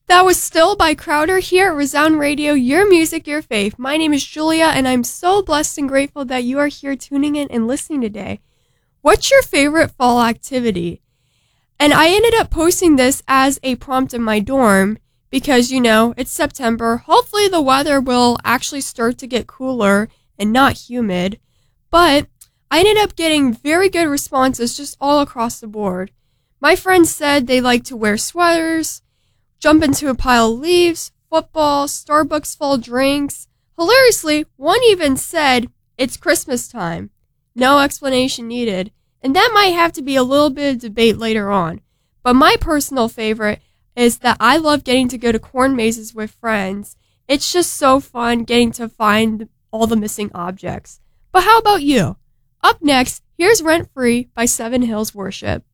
That was Still by Crowder here at Resound Radio, your music, your faith. My name is Julia, and I'm so blessed and grateful that you are here tuning in and listening today. What's your favorite fall activity? And I ended up posting this as a prompt in my dorm because, it's September. Hopefully the weather will actually start to get cooler and not humid. But I ended up getting very good responses just all across the board. My friends said they like to wear sweaters, jump into a pile of leaves, football, Starbucks fall drinks. Hilariously, one even said, it's Christmas time. No explanation needed. And that might have to be a little bit of debate later on. But my personal favorite is that I love getting to go to corn mazes with friends. It's just so fun getting to find all the missing objects. But how about you? Up next, here's Rent Free by Seven Hills Worship.